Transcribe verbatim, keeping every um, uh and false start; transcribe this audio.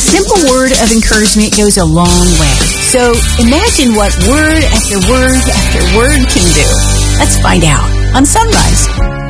simple word of encouragement goes a long way. So imagine what word after word after word can do. Let's find out on Sunrise.